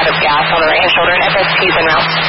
of gas on the right-hand shoulder and FST's en route.